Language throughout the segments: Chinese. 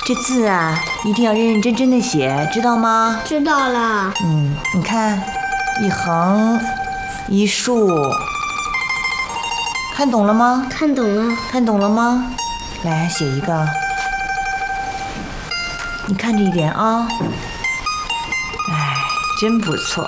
这字啊，一定要认认真真的写，知道吗？ 知道了。 你看，一横一竖，看懂了吗？ 看懂了。 看懂了吗？来，写一个，你看着一点啊。哎，真不错。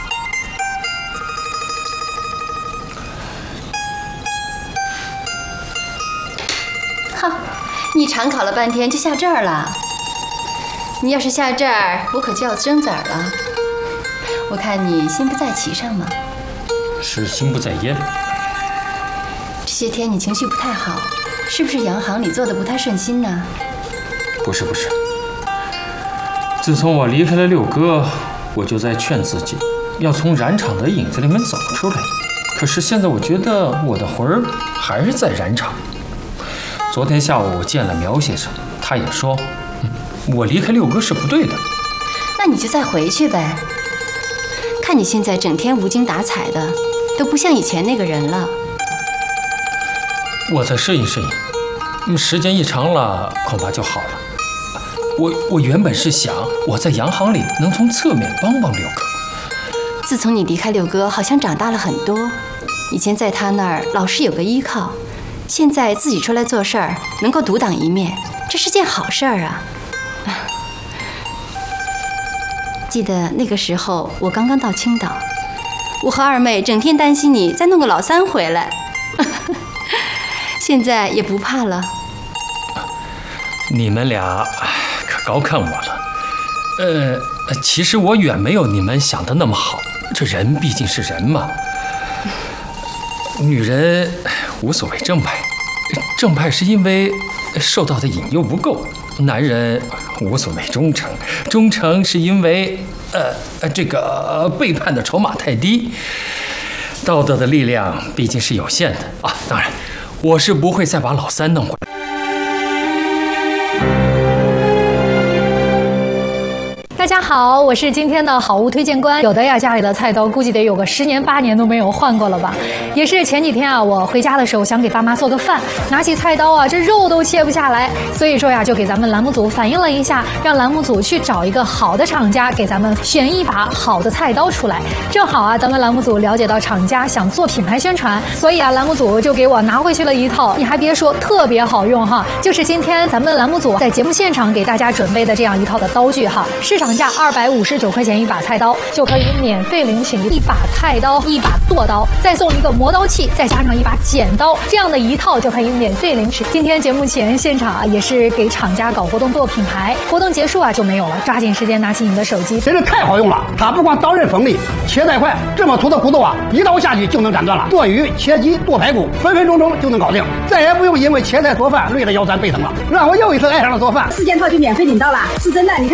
哈，你长考了半天就下这儿了。你要是下这儿，我可就要蒸子儿了。我看你心不在其上嘛。 是心不在焉。 这些天你情绪不太好，是不是洋行里做的不太顺心呢？ 不是，自从我离开了六哥，我就在劝自己要从染厂的影子里面走出来。可是现在我觉得我的魂儿还是在染厂。昨天下午我见了苗先生，他也说，我离开六哥是不对的。 那你就再回去呗。看你现在整天无精打采的，都不像以前那个人了。 我再适应适应，时间一长了，恐怕就好了。我原本是想我在洋行里能从侧面帮六哥。 自从你离开六哥，好像长大了很多。以前在他那儿老是有个依靠，现在自己出来做事儿，能够独当一面，这是件好事儿啊。记得那个时候我刚刚到青岛，我和二妹整天担心你再弄个老三回来，现在也不怕了。 你们俩可高看我了。其实我远没有你们想的那么好，这人毕竟是人嘛。女人无所谓正派，正派是因为受到的引诱不够；男人无所谓忠诚，忠诚是因为这个背叛的筹码太低。道德的力量毕竟是有限的啊。当然，我是不会再把老三弄回来。 大家好，我是今天的好物推荐官。有的呀，家里的菜刀估计得有个10年8年都没有换过了吧。也是前几天啊，我回家的时候想给爸妈做个饭，拿起菜刀啊，这肉都切不下来，所以说呀，就给咱们栏目组反映了一下，让栏目组去找一个好的厂家，给咱们选一把好的菜刀出来。正好啊，咱们栏目组了解到厂家想做品牌宣传，所以啊，栏目组就给我拿回去了一套。你还别说，特别好用哈，就是今天咱们栏目组在节目现场给大家准备的这样一套的刀具哈，市场价259块钱一把菜刀，就可以免费领取一把菜刀、一把剁刀，再送一个磨刀器，再加上一把剪刀，这样的一套就可以免费领取。今天节目前现场啊，也是给厂家搞活动做品牌，活动结束啊就没有了，抓紧时间拿起你的手机。 真是太好用了，它不光刀刃锋利，切带快，这么粗的骨头啊，一刀下去就能斩断了。剁鱼、切鸡、剁排骨，分分钟钟就能搞定，再也不用因为切菜做饭累得腰酸背疼了，让我又一次爱上了做饭。 4件套就免费领到了，是真的，你看。